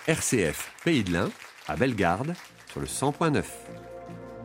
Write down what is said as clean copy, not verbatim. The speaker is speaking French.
RCF Pays de l'Ain, à Bellegarde, sur le 100.9.